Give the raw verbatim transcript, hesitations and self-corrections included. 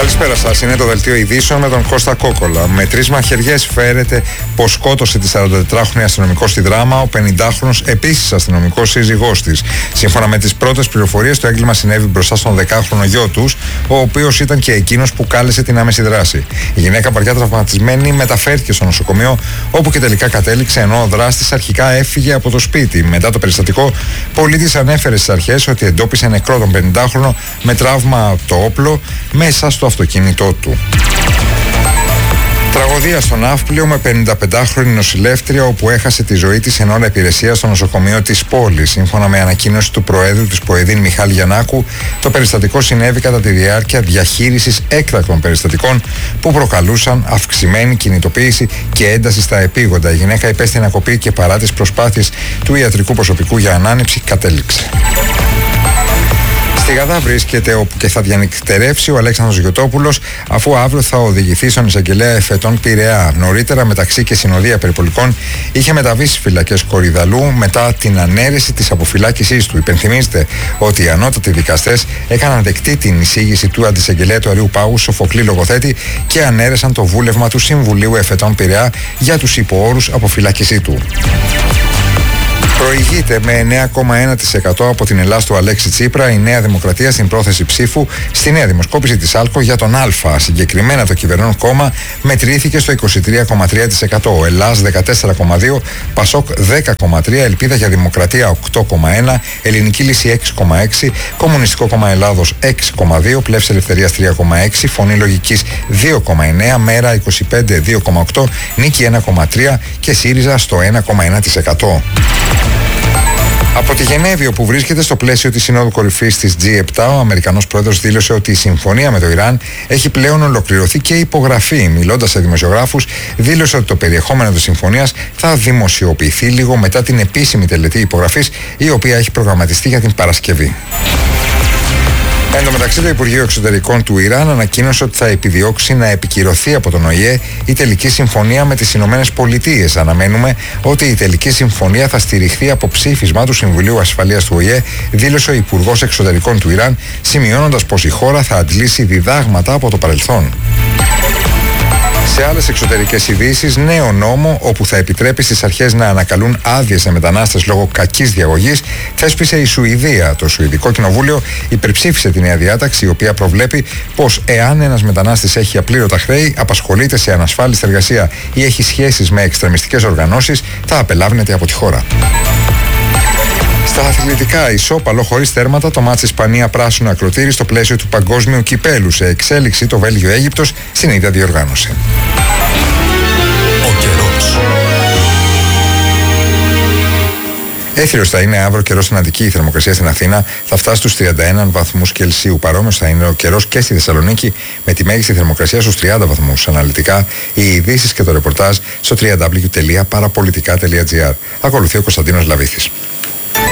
Καλησπέρα σας. Είναι το δελτίο ειδήσεων με τον Κώστα Κόκολα. Με τρεις μαχαιριές φέρεται πως σκότωσε τη σαραντατετράχρονη αστυνομικό στη Δράμα, ο πενηντάχρονος επίσης αστυνομικός σύζυγός της. Σύμφωνα με τις πρώτες πληροφορίες, το έγκλημα συνέβη μπροστά στον δεκάχρονο γιο τους, ο οποίος ήταν και εκείνος που κάλεσε την άμεση δράση. Η γυναίκα, βαριά τραυματισμένη, μεταφέρθηκε στο νοσοκομείο, όπου και τελικά κατέληξε, ενώ ο δράστης αρχικά έφυγε από το σπίτι. Μετά το περιστατικό, πολίτης ανέφερε στις αρχές ότι εντόπισε νεκρό τον πενηντάχρονο με τραύμα από το όπλο μέσα στο αυτοκίνητό του. Τραγωδία στο Ναύπλιο με πενηνταπεντάχρονη νοσηλεύτρια, όπου έχασε τη ζωή της εν ώρα υπηρεσίας στο νοσοκομείο της πόλης. Σύμφωνα με ανακοίνωση του Προέδρου της ΠΟΕΔΗΝ Μιχάλη Γιαννάκου, το περιστατικό συνέβη κατά τη διάρκεια διαχείρισης έκτακτων περιστατικών που προκαλούσαν αυξημένη κινητοποίηση και ένταση στα επίγοντα. Η γυναίκα υπέστη ανακοπή και παρά τις προσπάθειες του ιατρικού προσωπικού για ανάνυψη κατέληξε. Στη Γαδά βρίσκεται όπου και θα διανυκτερεύσει ο Αλέξανδρος Γιωτόπουλος, αφού αύριο θα οδηγηθεί στον εισαγγελέα Εφετών Πειραιά. Νωρίτερα, μεταξύ και συνοδεία περιπολικών, είχε μεταβεί στις φυλακές Κορυδαλού μετά την ανέρεση της αποφυλάκησής του. Υπενθυμίζεται ότι οι ανώτατοι δικαστές έκαναν δεκτή την εισήγηση του αντισαγγελέα του Αριού Πάγου, Σοφοκλή Λογοθέτη, και ανέρεσαν το βούλευμα του Συμβουλίου Εφετών Πειραιά για τους υποόρους αποφυλάκησή του. Προηγείται με εννέα κόμμα ένα τοις εκατό από την Ελλάδα του Αλέξη Τσίπρα η Νέα Δημοκρατία στην πρόθεση ψήφου στη νέα δημοσκόπηση της ΑΛΚΟ για τον Α. Συγκεκριμένα, το κυβερνών κόμμα μετρήθηκε στο είκοσι τρία κόμμα τρία τοις εκατό, Ελλάς δεκατέσσερα κόμμα δύο τοις εκατό, Πασόκ δέκα κόμμα τρία τοις εκατό, Ελπίδα για Δημοκρατία οκτώ κόμμα ένα τοις εκατό, Ελληνική Λύση έξι κόμμα έξι τοις εκατό, Κομμουνιστικό Κόμμα Ελλάδος έξι κόμμα δύο τοις εκατό, Πλεύση Ελευθερίας τρία κόμμα έξι τοις εκατό, Φωνή Λογικής δύο κόμμα εννέα τοις εκατό, Μέρα είκοσι πέντε δύο κόμμα οκτώ τοις εκατό, Νίκη ένα κόμμα τρία τοις εκατό και ΣΥΡΙΖΑ στο ένα κόμμα ένα τοις εκατό. Από τη Γενέβη, όπου βρίσκεται στο πλαίσιο της Συνόδου Κορυφής της τζι επτά, ο Αμερικανός πρόεδρος δήλωσε ότι η συμφωνία με το Ιράν έχει πλέον ολοκληρωθεί και υπογραφεί. Μιλώντας σε δημοσιογράφους, δήλωσε ότι το περιεχόμενο της συμφωνίας θα δημοσιοποιηθεί λίγο μετά την επίσημη τελετή υπογραφής, η οποία έχει προγραμματιστεί για την Παρασκευή. Εν τω μεταξύ, το Υπουργείο Εξωτερικών του Ιράν ανακοίνωσε ότι θα επιδιώξει να επικυρωθεί από τον ΟΗΕ η τελική συμφωνία με τις Ηνωμένες Πολιτείες. Αναμένουμε ότι η τελική συμφωνία θα στηριχθεί από ψήφισμα του Συμβουλίου Ασφαλείας του ΟΗΕ, δήλωσε ο Υπουργός Εξωτερικών του Ιράν, σημειώνοντας πως η χώρα θα αντλήσει διδάγματα από το παρελθόν. Σε άλλες εξωτερικές ειδήσεις, νέο νόμο όπου θα επιτρέπει στις αρχές να ανακαλούν άδειες σε μετανάστες λόγω κακής διαγωγής θέσπισε η Σουηδία. Το Σουηδικό Κοινοβούλιο υπερψήφισε τη νέα διάταξη, η οποία προβλέπει πως εάν ένας μετανάστης έχει απλήρωτα χρέη, απασχολείται σε ανασφάλιστη εργασία ή έχει σχέσεις με εξτρεμιστικές οργανώσεις, θα απελάβνεται από τη χώρα. Στα αθλητικά, ισόπαλο χωρίς τέρματα το μάτς Ισπανία πράσινο ακροτήρι στο πλαίσιο του παγκόσμιου κυπέλου. Σε εξέλιξη το Βέλγιο-Αίγυπτος στην ίδια διοργάνωση. Ο καιρός. Έθριος θα είναι αύριο καιρός στην Αττική. Η θερμοκρασία στην Αθήνα θα φτάσει στους τριάντα ένα βαθμούς Κελσίου. Παρόμοιος θα είναι ο καιρός και στη Θεσσαλονίκη, με τη μέγιστη θερμοκρασία στους τριάντα βαθμούς. Αναλυτικά, οι ειδήσεις και το ρεπορτάζ στο double-u double-u double-u τελεία παραπολιτικά τελεία τζι άρ. Ακολουθεί ο Κωνσταντίνος Λαβίθης.